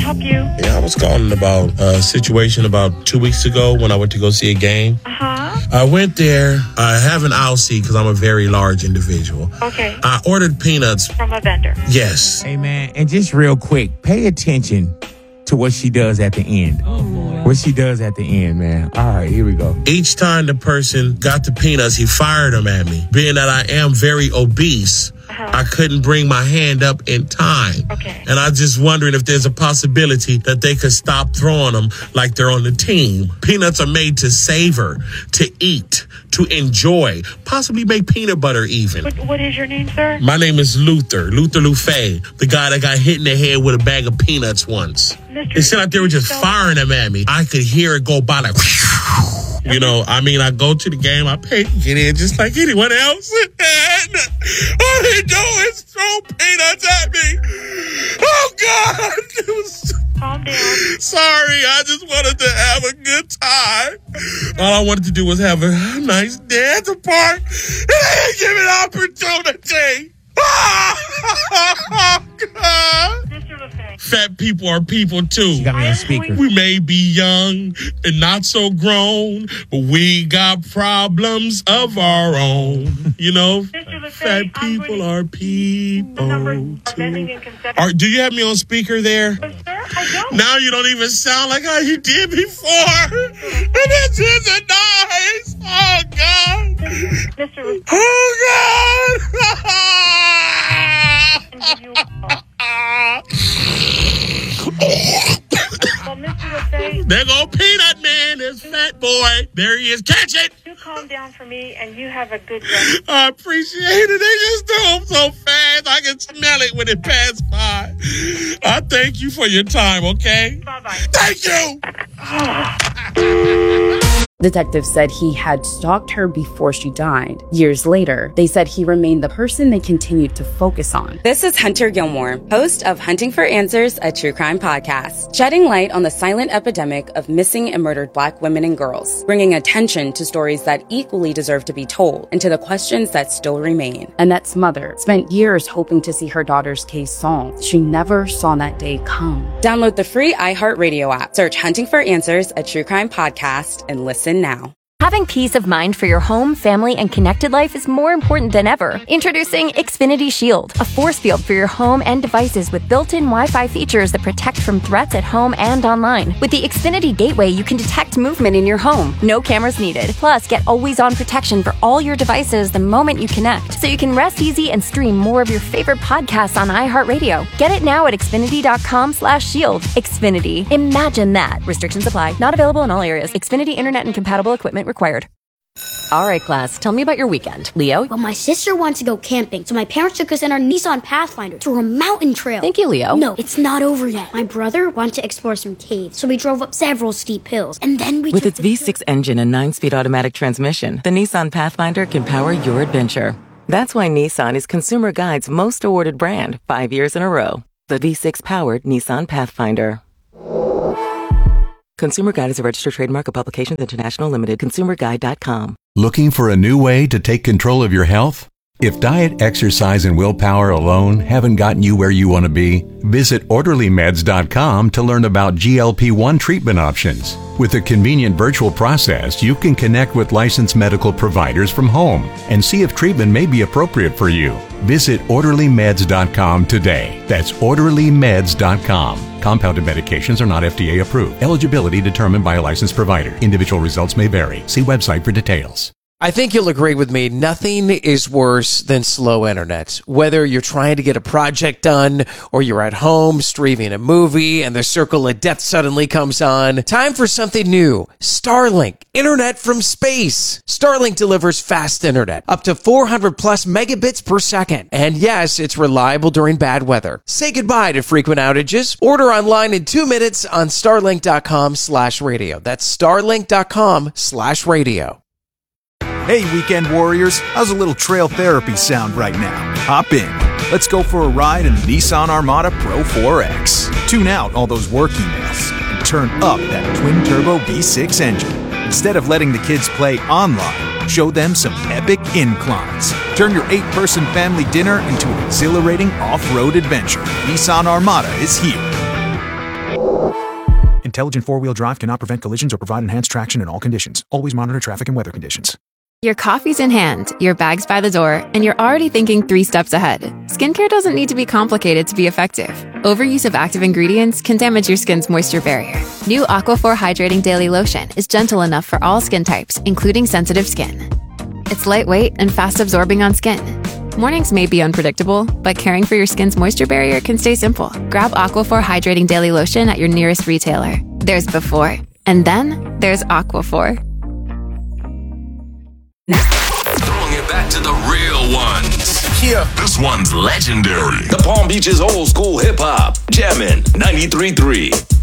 help you? Yeah, I was calling about a situation about 2 weeks ago when I went to go see a game. I went there. I have an aisle seat because I'm a very large individual. Okay. I ordered peanuts. From a vendor. Yes. Hey, man, and just real quick, pay attention to what she does at the end. What she does at the end, man. All right, here we go. Each time the person got the peanuts, he fired them at me. Being that I am very obese, I couldn't bring my hand up in time. Okay. And I'm just wondering if there's a possibility that they could stop throwing them like they're on the team. Peanuts are made to savor, to eat, to enjoy, possibly make peanut butter even. What is your name, sir? My name is Luther Lufay, the guy that got hit in the head with a bag of peanuts once. It seemed like they were just firing them at me. I could hear it go by like, you know, I mean, I go to the game, I pay to get in just like anyone else. And all they do is throw peanuts at me. Oh, God. Calm down. Sorry, I just wanted to have a good time. All I wanted to do was have a nice day at the park. And they didn't give me an opportunity. Oh, God. Mr. LaFay. Fat people are people, too. She got me on speaker. We may be young and not so grown, but we got problems of our own. You know, Mr. LaFay, fat people are people, bending too. and conception. Do you have me on speaker there? Sir, I don't. Now you don't even sound like how you did before. And this is a noise. Oh, God. Mr. LaFay. Oh, And give you a call. Well, Mr. LaFay, There go Peanut Man, this fat boy. There he is. Catch it. you calm down for me and you have a good rest. I appreciate it. They just do them so fast. I can smell it when it passed by. I thank you for your time, okay? Bye-bye. Thank you. Detectives said he had stalked her before she died. Years later, they said he remained the person they continued to focus on. This is Hunter Gilmore, host of Hunting for Answers, a true crime podcast, shedding light on the silent epidemic of missing and murdered Black women and girls, bringing attention to stories that equally deserve to be told and to the questions that still remain. Annette's mother spent years hoping to see her daughter's case solved. She never saw that day come. Download the free iHeartRadio app, search Hunting for Answers, a true crime podcast, and listen now. Having peace of mind for your home, family, and connected life is more important than ever. Introducing Xfinity Shield, a force field for your home and devices with built-in Wi-Fi features that protect from threats at home and online. With the Xfinity Gateway, you can detect movement in your home. No cameras needed. Plus, get always-on protection for all your devices the moment you connect, so you can rest easy and stream more of your favorite podcasts on iHeartRadio. Get it now at Xfinity.com/shield. Xfinity. Imagine that. Restrictions apply. Not available in all areas. Xfinity Internet and compatible equipment required. All right, class, tell me about your weekend. Leo? Well, my sister wanted to go camping, so my parents took us in our Nissan Pathfinder to a mountain trail. Thank you, Leo. No, it's not over yet. My brother wanted to explore some caves, so we drove up several steep hills, and then we With its V6 engine and 9-speed automatic transmission, the Nissan Pathfinder can power your adventure. That's why Nissan is Consumer Guide's most awarded brand 5 years in a row. The V6-powered Nissan Pathfinder. Consumer Guide is a registered trademark of Publications International Limited. ConsumerGuide.com. Looking for a new way to take control of your health? If diet, exercise, and willpower alone haven't gotten you where you want to be, visit OrderlyMeds.com to learn about GLP-1 treatment options. With a convenient virtual process, you can connect with licensed medical providers from home and see if treatment may be appropriate for you. Visit OrderlyMeds.com today. That's OrderlyMeds.com. Compounded medications are not FDA approved. Eligibility determined by a licensed provider. Individual results may vary. See website for details. I think you'll agree with me, nothing is worse than slow internet. Whether you're trying to get a project done or you're at home streaming a movie and the circle of death suddenly comes on, time for something new. Starlink, internet from space. Starlink delivers fast internet, up to 400 plus megabits per second. And yes, it's reliable during bad weather. Say goodbye to frequent outages. Order online in 2 minutes on starlink.com/radio. That's starlink.com/radio. Hey, weekend warriors, how's a little trail therapy sound right now? Hop in. Let's go for a ride in the Nissan Armada Pro 4X. Tune out all those work emails and turn up that twin-turbo V6 engine. Instead of letting the kids play online, show them some epic inclines. Turn your 8-person family dinner into an exhilarating off-road adventure. Nissan Armada is here. Intelligent four-wheel drive cannot prevent collisions or provide enhanced traction in all conditions. Always monitor traffic and weather conditions. Your coffee's in hand, your bag's by the door, and you're already thinking 3 steps ahead. Skincare doesn't need to be complicated to be effective. Overuse of active ingredients can damage your skin's moisture barrier. New Aquaphor Hydrating Daily Lotion is gentle enough for all skin types, including sensitive skin. It's lightweight and fast-absorbing on skin. Mornings may be unpredictable, but caring for your skin's moisture barrier can stay simple. Grab Aquaphor Hydrating Daily Lotion at your nearest retailer. There's before, and then there's Aquaphor. Throwing it back to the real ones. Yeah. This one's legendary. The Palm Beach's old school hip hop. Jammin' 93.3.